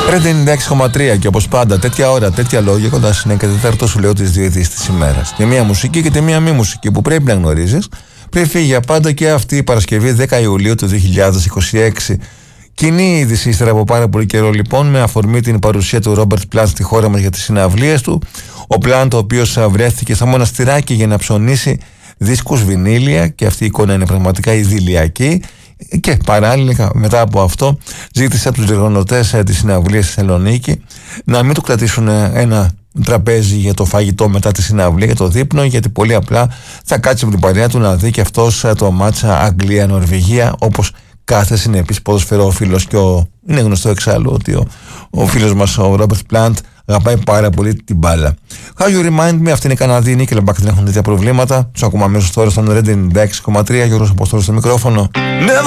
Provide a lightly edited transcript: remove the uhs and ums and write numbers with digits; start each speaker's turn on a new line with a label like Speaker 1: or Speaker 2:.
Speaker 1: Red 96,3 και όπως πάντα, τέτοια ώρα, τέτοια λόγια, κοντά στην 14 σου λέω τις δύο ειδήσεις της ημέρας. Και μία μουσική και τη μία μη μουσική που πρέπει να γνωρίζεις. Πριν φύγει για πάντα και αυτή η Παρασκευή 10 Ιουλίου του 2026. Κοινή είδηση ύστερα από πάρα πολύ καιρό, λοιπόν, με αφορμή την παρουσία του Ρόμπερτ Πλάντ στη χώρα μας για τις συναυλίες του. Ο Πλάντ, ο οποίος βρέθηκε στο μοναστηράκι για να ψωνίσει δίσκους βινίλια, και αυτή η εικόνα είναι πραγματικά ιδηλιακή. Και παράλληλα, μετά από αυτό, ζήτησε από τους διοργανωτές της συναυλίας στη Θεσσαλονίκη να μην του κρατήσουν ένα τραπέζι για το φαγητό μετά τη συναυλία, για το δείπνο, γιατί πολύ απλά θα κάτσει με την παρέα του να δει και αυτός το μάτσα Αγγλία-Νορβηγία, όπως κάθε συνεπής ποδοσφαιρόφιλος. Και είναι γνωστό εξάλλου ότι ο φίλος μας ο Ρόμπερτ Πλάντ αγαπάει πάρα πολύ την μπάλα. How You Remind Me, αυτή είναι η Καναδίνη και Nickelback, δεν έχουν τέτοια προβλήματα. Τους ακούμε αμέσως τώρα στον Red 96,3. Γιώργος Αποστόλος στο μικρόφωνο.